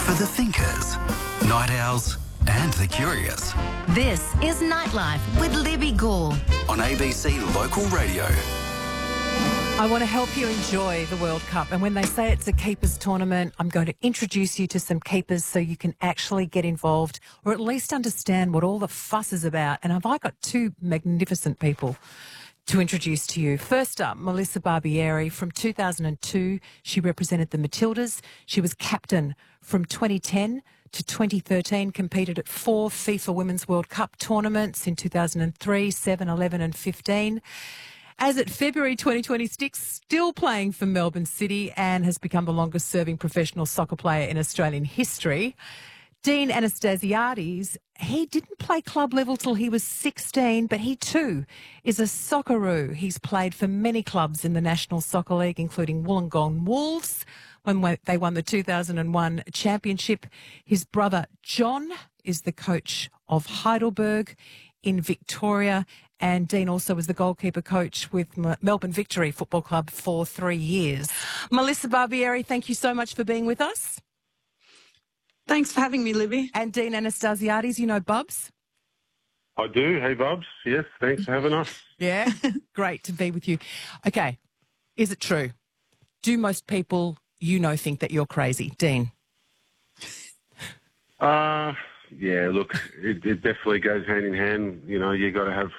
For the thinkers, night owls and the curious. This is Nightlife with Libby Gore On ABC Local Radio. I want to help you enjoy the World Cup. And when they say it's a keepers tournament, I'm going to introduce you to some keepers so you can actually get involved or at least understand what all the fuss is about. And I've got two magnificent people to introduce to you. First up, Melissa Barbieri. From 2002, she represented the Matildas. She was captain from 2010 to 2013, competed at 4 FIFA Women's World Cup tournaments in 2003, 7, 11 and 15. As at February 2026, still playing for Melbourne City and has become the longest-serving professional soccer player in Australian history. Dean Anastasiades, he didn't play club level till he was 16, but he too is a Socceroo. He's played for many clubs in the National Soccer League, including Wollongong Wolves, when they won the 2001 championship. His brother John is the coach of Heidelberg in Victoria, and Dean also was the goalkeeper coach with Melbourne Victory Football Club for 3 years. Melissa Barbieri, thank you so much for being with us. Thanks for having me, Libby. And Dean Anastasiades, you know Bubs? I do. Hey, Bubs. Yes, thanks for having us. Yeah, great to be with you. Okay, is it true? Do most people you know think that you're crazy? Dean? Yeah, look, it definitely goes hand in hand. You know, you got to have,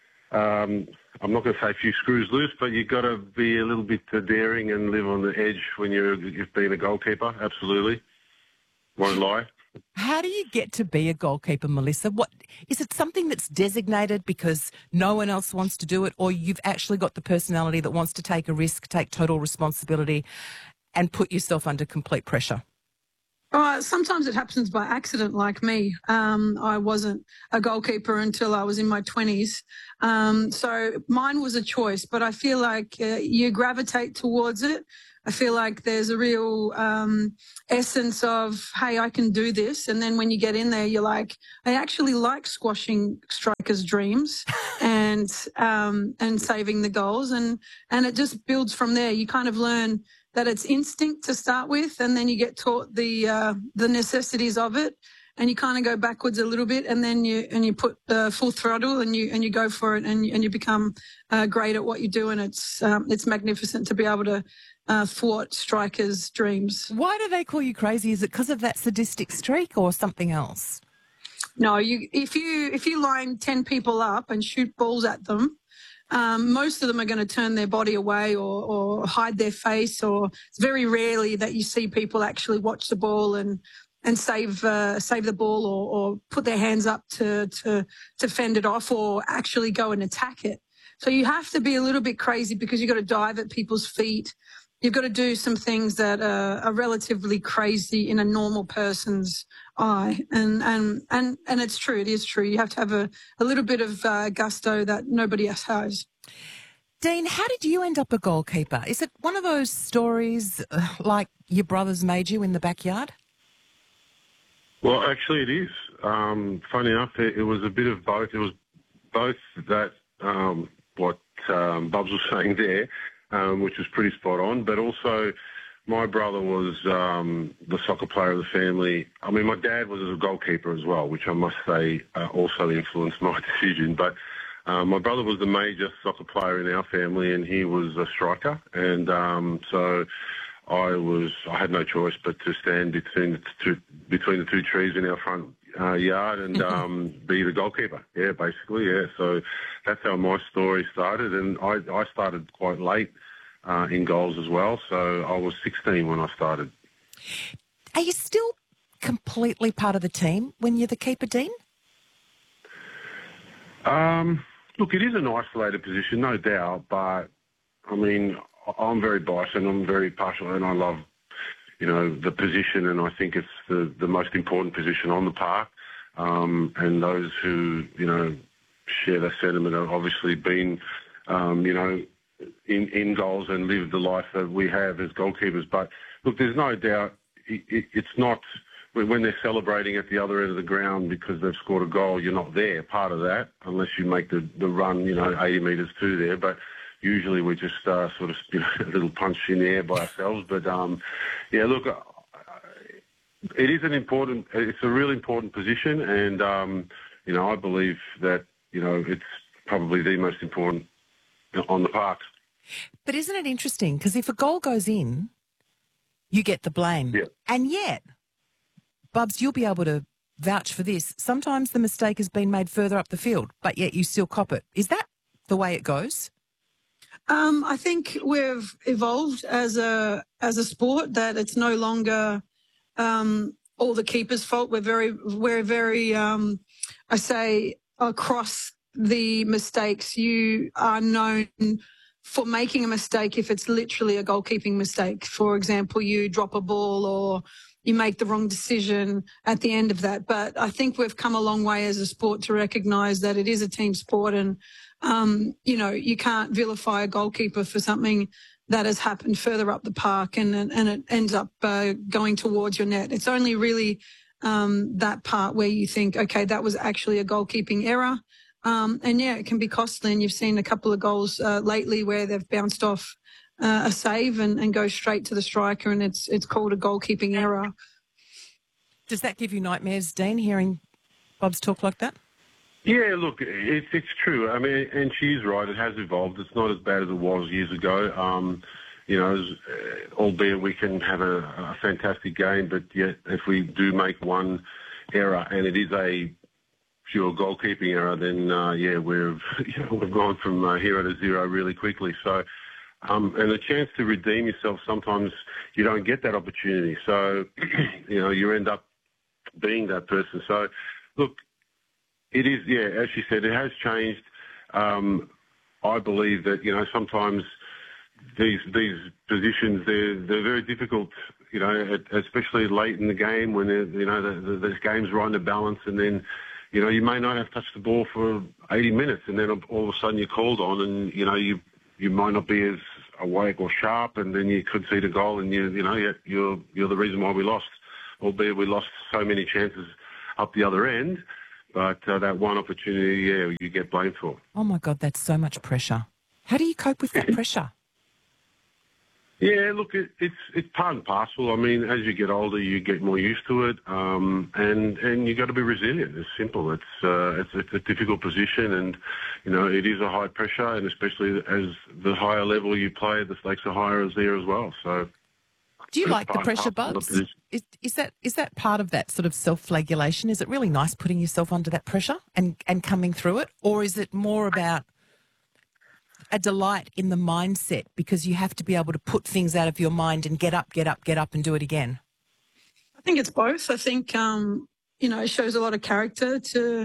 I'm not going to say a few screws loose, but you got to be a little bit daring and live on the edge when you've been a goalkeeper. Absolutely. Won't lie. How do you get to be a goalkeeper, Melissa? What is it, something that's designated because no one else wants to do it, or you've actually got the personality that wants to take a risk, take total responsibility and put yourself under complete pressure? Sometimes it happens by accident, like me. I wasn't a goalkeeper until I was in my 20s. So mine was a choice, but I feel like you gravitate towards it. I feel like there's a real essence of, hey, I can do this. And then when you get in there, you're like, I actually like squashing strikers' dreams and saving the goals. And it just builds from there. You kind of learn that it's instinct to start with, and then you get taught the necessities of it, and you kind of go backwards a little bit, and then you put full throttle and you go for it, and you become great at what you do, and it's magnificent to be able to thwart strikers' dreams. Why do they call you crazy? Is it because of that sadistic streak or something else? No, if you line 10 people up and shoot balls at them, most of them are going to turn their body away or hide their face, or it's very rarely that you see people actually watch the ball and save the ball or put their hands up to fend it off or actually go and attack it. So you have to be a little bit crazy because you've got to dive at people's feet. You've got to do some things that are relatively crazy in a normal person's eye. And it's true. It is true. You have to have a little bit of gusto that nobody else has. Dean, how did you end up a goalkeeper? Is it one of those stories like your brothers made you in the backyard? Well, actually it is. Funny enough, it was a bit of both. It was both that, what Bubs was saying there, which was pretty spot on, but also my brother was the soccer player of the family. I mean, my dad was a goalkeeper as well, which I must say also influenced my decision. But my brother was the major soccer player in our family, and he was a striker. And so I had no choice but to stand between the two trees in our front yard and be the goalkeeper. Yeah, basically, yeah. So that's how my story started, and I started quite late in goals as well. So I was 16 when I started. Are you still completely part of the team when you're the keeper, Dean? Look, it is an isolated position, no doubt, but I mean, I'm very biased and I'm very partial, and I love, the position, and I think it's the most important position on the park. And those who, share that sentiment have obviously been, in goals and lived the life that we have as goalkeepers. But look, there's no doubt it's not when they're celebrating at the other end of the ground because they've scored a goal, you're not there, part of that, unless you make the run, 80 metres to there. But usually we just sort of a little punch in the air by ourselves. But, yeah, look, it is it's a really important position, and I believe that it's probably the most important on the park. But isn't it interesting? Because if a goal goes in, you get the blame. Yeah. And yet, Bubs, you'll be able to vouch for this. Sometimes the mistake has been made further up the field, but yet you still cop it. Is that the way it goes? I think we've evolved as a sport, that it's no longer all the keeper's fault. We're very I say across the mistakes. You are known for making a mistake if it's literally a goalkeeping mistake. For example, you drop a ball or you make the wrong decision at the end of that. But I think we've come a long way as a sport to recognise that it is a team sport, and you can't vilify a goalkeeper for something that has happened further up the park and it ends up going towards your net. It's only really that part where you think, okay, that was actually a goalkeeping error. And yeah, it can be costly. And you've seen a couple of goals lately where they've bounced off a save and go straight to the striker, and it's called a goalkeeping error. Does that give you nightmares, Dean, hearing Bob's talk like that? Yeah, look, it's true. I mean, and she's right. It has evolved. It's not as bad as it was years ago. Albeit we can have a fantastic game, but yet if we do make one error and it is a pure goalkeeping error, then we've gone from hero to zero really quickly. So, and a chance to redeem yourself, sometimes you don't get that opportunity. So, you end up being that person. So, look, it is, as she said, it has changed. I believe that, sometimes these positions, they're very difficult, especially late in the game when the game's right in the balance, and then, you may not have touched the ball for 80 minutes, and then all of a sudden you're called on, and, you might not be as awake or sharp, and then you could see the goal, and you're the reason why we lost, albeit we lost so many chances up the other end. But that one opportunity, you get blamed for. Oh, my God, that's so much pressure. How do you cope with that pressure? Yeah, look, it's part and parcel. I mean, as you get older, you get more used to it, and you got to be resilient. It's simple. It's a difficult position, and it is a high pressure, and especially as the higher level you play, the stakes are higher there as well. So, do you like the pressure, Bubs? Is that part of that sort of self-flagellation? Is it really nice putting yourself under that pressure and coming through it, or is it more about a delight in the mindset because you have to be able to put things out of your mind and get up and do it again? I think it's both. I think, it shows a lot of character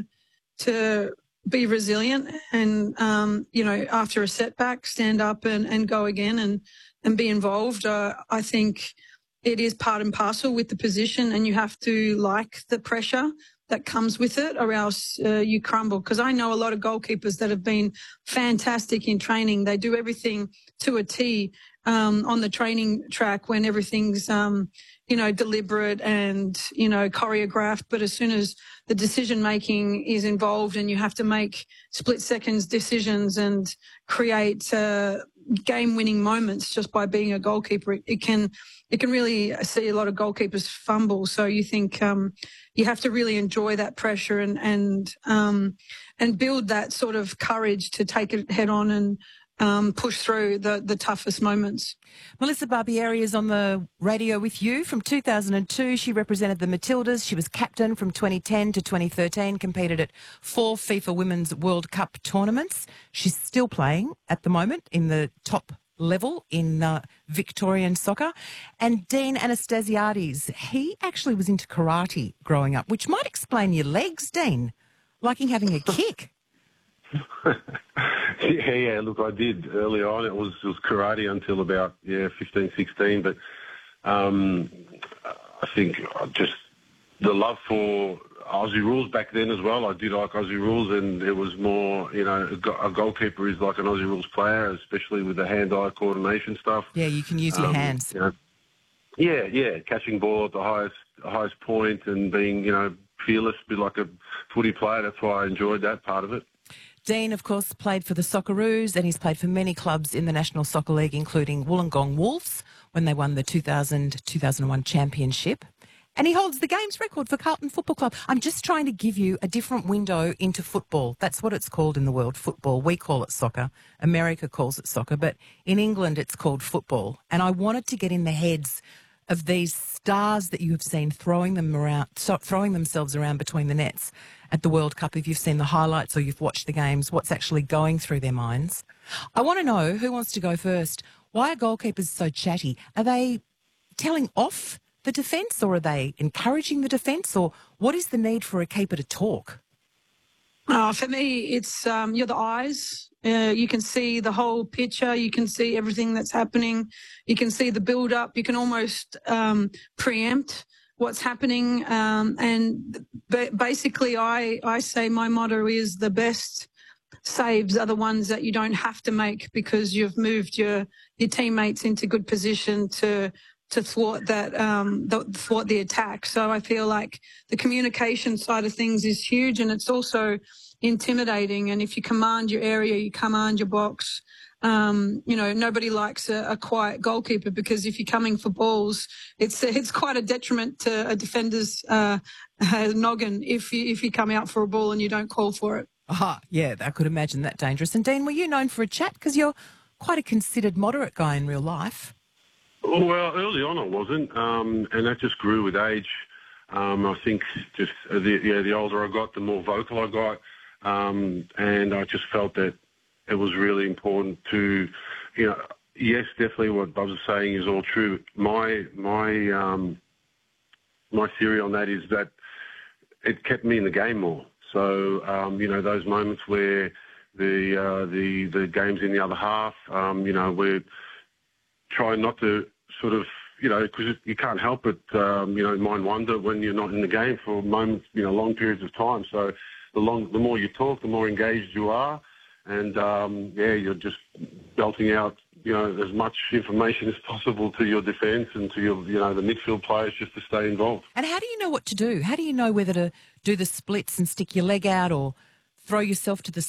to be resilient and, after a setback, stand up and go again and be involved. I think it is part and parcel with the position, and you have to like the pressure that comes with it, or else you crumble. Because I know a lot of goalkeepers that have been fantastic in training. They do everything to a T on the training track when everything's, deliberate and, choreographed. But as soon as the decision-making is involved and you have to make split-seconds decisions and create game-winning moments just by being a goalkeeper, it can really see a lot of goalkeepers fumble. So you think you have to really enjoy that pressure and build that sort of courage to take it head on and push through the toughest moments. Melissa Barbieri is on the radio with you. From 2002, she represented the Matildas. She was captain from 2010 to 2013, competed at 4 FIFA Women's World Cup tournaments. She's still playing at the moment in the top level in Victorian soccer. And Dean Anastasiades, he actually was into karate growing up, which might explain your legs, Dean, liking having a kick. Yeah, look, I did early on. It was karate until about 15, 16. But I think just the love for Aussie rules back then as well. I did like Aussie rules, and it was more, a goalkeeper is like an Aussie rules player, especially with the hand-eye coordination stuff. Yeah, you can use your hands. Catching ball at the highest point and being, fearless, be like a footy player. That's why I enjoyed that part of it. Dean, of course, played for the Socceroos, and he's played for many clubs in the National Soccer League, including Wollongong Wolves when they won the 2000-2001 championship. And he holds the games record for Carlton Football Club. I'm just trying to give you a different window into football. That's what it's called in the world, football. We call it soccer. America calls it soccer. But in England, it's called football. And I wanted to get in the heads of these stars that you have seen throwing themselves around between the nets at the World Cup. If you've seen the highlights or you've watched the games, what's actually going through their minds. I want to know, who wants to go first? Why are goalkeepers so chatty? Are they telling off the defence, or are they encouraging the defence, or what is the need for a keeper to talk? For me, it's you're the eyes. You can see the whole picture. You can see everything that's happening. You can see the build-up. You can almost preempt what's happening. And basically, I say my motto is the best saves are the ones that you don't have to make because you've moved your teammates into good position to thwart that thwart the attack. So I feel like the communication side of things is huge, and it's also intimidating. And if you command your area, you command your box. Nobody likes a quiet goalkeeper, because if you're coming for balls, it's quite a detriment to a defender's noggin if you come out for a ball and you don't call for it. Yeah, I could imagine that dangerous. And Dean, were you known for a chat? Because you're quite a considered moderate guy in real life. Well, early on I wasn't, and that just grew with age. I think just the older I got, the more vocal I got, and I just felt that it was really important to, yes, definitely what Bubs is saying is all true. My theory on that is that it kept me in the game more. So those moments where the game's in the other half, we're trying not to sort of, because you can't help it, mind wander when you're not in the game for moments, long periods of time. So the more you talk, the more engaged you are, and you're just belting out, as much information as possible to your defence and to your, the midfield players, just to stay involved. And how do you know what to do? How do you know whether to do the splits and stick your leg out, or throw yourself to the